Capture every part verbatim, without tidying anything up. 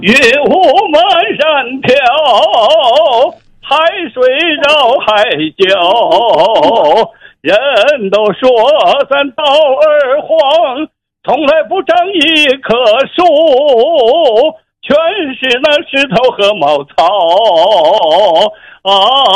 云雾漫山飘，海水绕海角。人都说咱道儿荒，从来不长一棵树，全是那石头和茅草啊！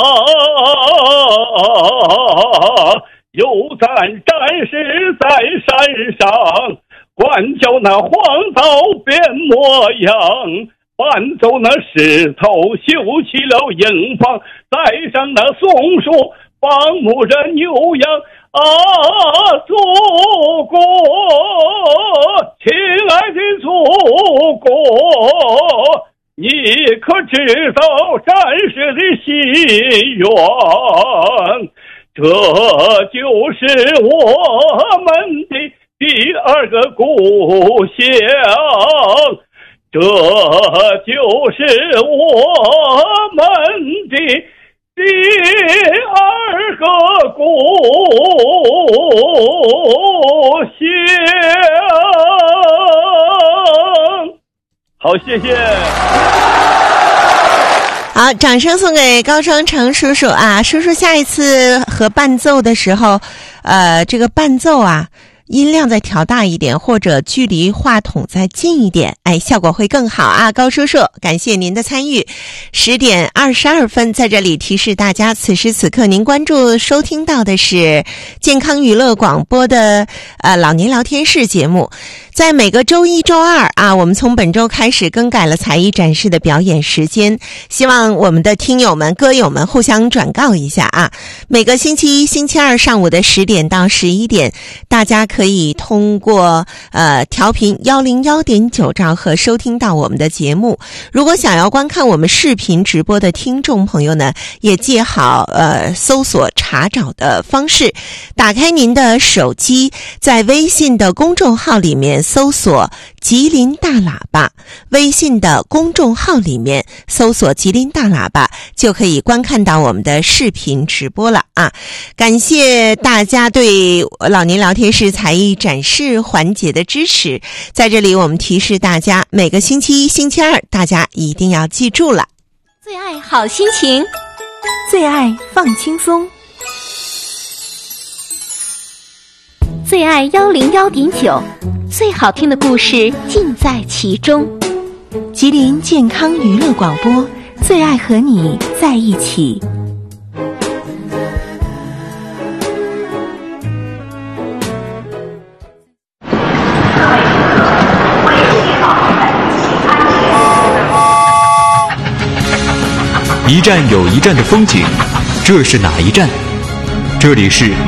有咱战士在山上，管教那荒草变模样，搬走那石头，修起了营房，栽上那松树，放牧着牛羊啊！祖国，亲爱的祖国，你可知道战士的心愿？这就是我们的第二个故乡，这就是我们的第二个故乡。好，谢谢。 好，掌声送给高双成叔叔啊！叔叔下一次和伴奏的时候，呃，这个伴奏啊，音量再调大一点，或者距离话筒再近一点，哎，效果会更好啊！高叔叔，感谢您的参与。十点二十二分，在这里提示大家，此时此刻您关注收听到的是健康娱乐广播的呃老年聊天室节目。在每个周一周二啊，我们从本周开始更改了才艺展示的表演时间，希望我们的听友们歌友们互相转告一下啊。每个星期一星期二上午的十点到十一点，大家可以通过呃调频一零一点九兆赫收听到我们的节目。如果想要观看我们视频直播的听众朋友呢，也记好呃搜索查找的方式，打开您的手机，在微信的公众号里面搜索吉林大喇叭，微信的公众号里面搜索吉林大喇叭，就可以观看到我们的视频直播了啊！感谢大家对老年聊天室才艺展示环节的支持。在这里我们提示大家，每个星期一星期二大家一定要记住了。 最爱好心情，最爱放轻松，最爱一零一点九，最好听的故事尽在其中。 吉林健康娱乐广播，最爱和你在一起。 一站有一站的风景，这是哪一站？这里是